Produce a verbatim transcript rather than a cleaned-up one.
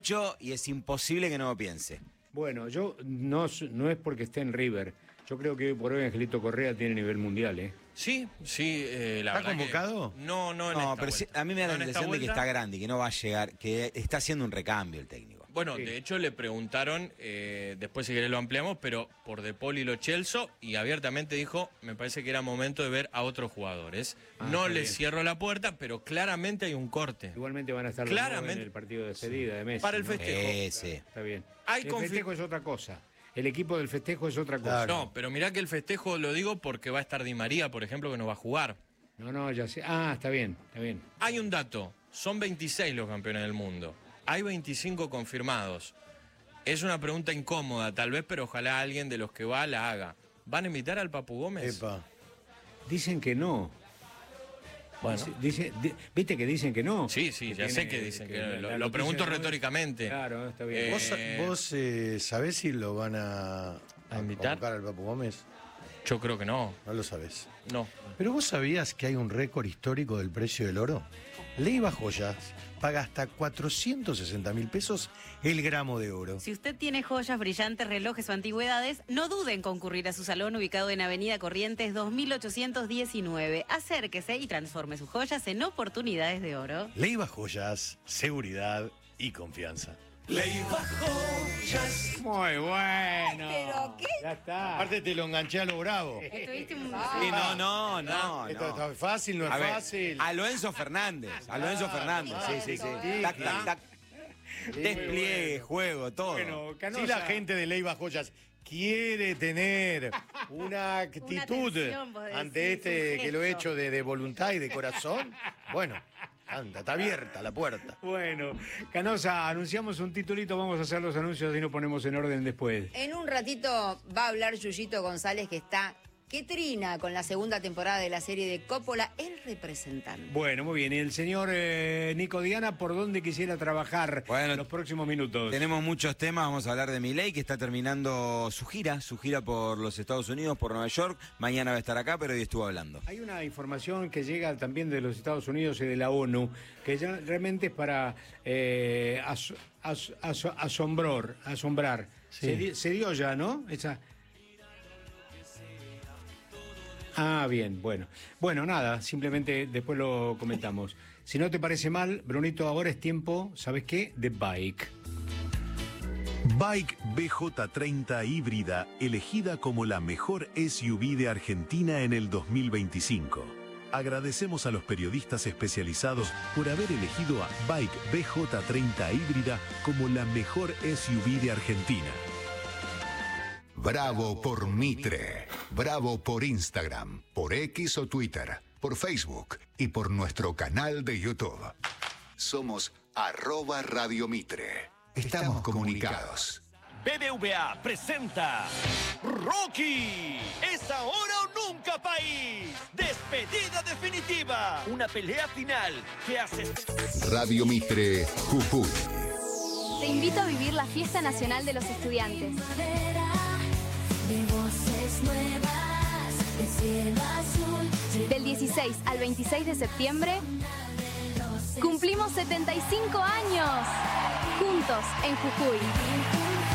Yo, y es imposible que no lo piense. Bueno, yo no, no es porque esté en River. Yo creo que hoy por hoy Angelito Correa tiene nivel mundial, ¿eh? Sí, sí, eh, la ¿Está verdad convocado? Que no, no en No, esta pero sí, vuelta. a mí me da No la en esta impresión de que vuelta. está grande, que no va a llegar, que está haciendo un recambio el técnico. Bueno, Sí. de hecho le preguntaron, eh, después si querés lo ampliamos, pero por De Paul y Lo Celso, y abiertamente dijo, me parece que era momento de ver a otros jugadores. Ah, no está les bien. cierro la puerta, pero claramente hay un corte. Igualmente van a estar los nueve Claramente. en el partido de despedida de Messi. Para el ¿no? festejo. Ese. Está bien. Hay el confi- festejo es otra cosa. El equipo del festejo es otra cosa. Claro. No, pero mirá que el festejo lo digo porque va a estar Di María, por ejemplo, que no va a jugar. No, no, ya sé. Ah, está bien, está bien. Hay un dato, son veintiséis los campeones del mundo. Hay veinticinco confirmados. Es una pregunta incómoda, tal vez, pero ojalá alguien de los que va la haga. ¿Van a invitar al Papu Gómez? Epa. Dicen que no. Bueno. Dice, di- ¿Viste que dicen que no? Sí, sí, Que ya tiene- sé que dicen que, la lo, noticia lo pregunto no es- retóricamente. Claro, está bien. Eh, ¿Vos, vos eh, sabés si lo van a, ¿A invitar? convocar al Papu Gómez? Yo creo que no, No lo sabés. no. ¿Pero vos sabías que hay un récord histórico del precio del oro? Leiva Joyas paga hasta cuatrocientos sesenta mil pesos el gramo de oro. Si usted tiene joyas, brillantes, relojes o antigüedades, no dude en concurrir a su salón ubicado en Avenida Corrientes dos mil ochocientos diecinueve. Acérquese y transforme sus joyas en oportunidades de oro. Leiva Joyas, seguridad y confianza. Muy bueno. ¿Pero qué? Ya está. Aparte te lo enganché a lo bravo. Estuviste un... Sí, no, no, no. Esto no. está fácil, no es A ver, fácil. a Lorenzo Fernández, a Lorenzo Fernández, sí, sí, sí. Tac, tac, tac. Despliegue, juego, todo. Bueno, Canosa. Si la gente de Leiva Joyas quiere tener una actitud atención, vos decís, ante un este que lo he gesto. hecho de, de voluntad y de corazón, bueno, anda, está abierta la puerta. Bueno, Canosa, anunciamos un titulito, vamos a hacer los anuncios y nos ponemos en orden después. En un ratito va a hablar Yuyito González, que está que trina con la segunda temporada de la serie de Coppola, el representante. Bueno, muy bien. Y el señor eh, Nico Diana, ¿por dónde quisiera trabajar Bueno, en los próximos minutos? Tenemos muchos temas, vamos a hablar de Milei, que está terminando su gira, su gira por los Estados Unidos, por Nueva York. Mañana va a estar acá, pero hoy estuvo hablando. Hay una información que llega también de los Estados Unidos y de la ONU, que ya realmente es para eh, as- as- as- asombrar. asombrar. Sí. Se, di- se dio ya, ¿no? Esa... Ah, bien, bueno. Bueno, nada, simplemente después lo comentamos. Si no te parece mal, Brunito, ahora es tiempo, ¿sabes qué? De Bike. Bike B J treinta híbrida, elegida como la mejor S U V de Argentina en el dos mil veinticinco. Agradecemos a los periodistas especializados por haber elegido a Bike B J treinta híbrida como la mejor S U V de Argentina. Bravo por Mitre. Bravo por Instagram, por X o Twitter, por Facebook y por nuestro canal de YouTube. Somos arroba Radio Mitre. Estamos comunicados. B B V A presenta Rocky. Es ahora o nunca, país. Despedida definitiva. Una pelea final que hace... Radio Mitre, Jujuy. Te invito a vivir la Fiesta Nacional de los Estudiantes. Del dieciséis al veintiséis de septiembre, cumplimos setenta y cinco años. Juntos en Jujuy.